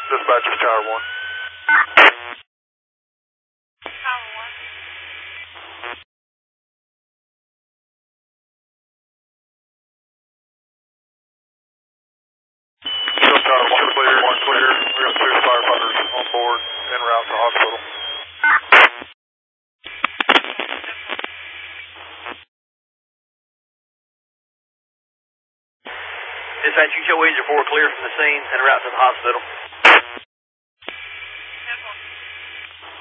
Dispatch is Tower 1. Tower 1. Still Tower 1 clear, 1 clear. We got 2 firefighters on board en route to hospital. Dispatch, you show Weezer 4 clear from the scene and route to the hospital.